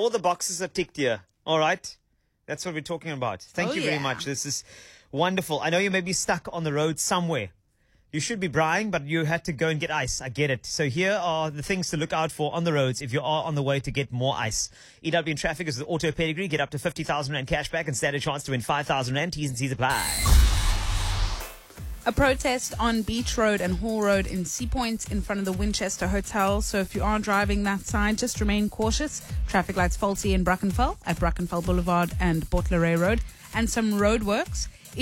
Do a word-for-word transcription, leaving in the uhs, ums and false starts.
all the boxes are ticked here. All right. That's what we're talking about. Thank Oh, you very yeah. much. This is wonderful. I know you may be stuck on the road somewhere. You should be buying, but you had to go and get ice. I get it. So here are the things to look out for on the roads if you are on the way to get more ice. E W in traffic is with Auto Pedigree. Get up to fifty thousand rand cash back and stand a chance to win five thousand rand. T's and C's apply. A protest on Beach Road and Hall Road in Sea Point in front of the Winchester Hotel. So if you are driving that side, just remain cautious. Traffic lights faulty in Brackenfell at Brackenfell Boulevard and Port Lorraine Road. And some roadworks